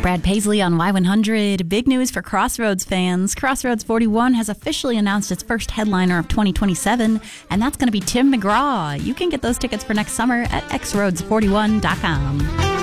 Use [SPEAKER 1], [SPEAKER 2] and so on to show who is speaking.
[SPEAKER 1] Brad Paisley on Y100. Big news for Crossroads fans. Crossroads 41 has officially announced its first headliner of 2027, and that's going to be Tim McGraw. You can get those tickets for next summer at xroads41.com.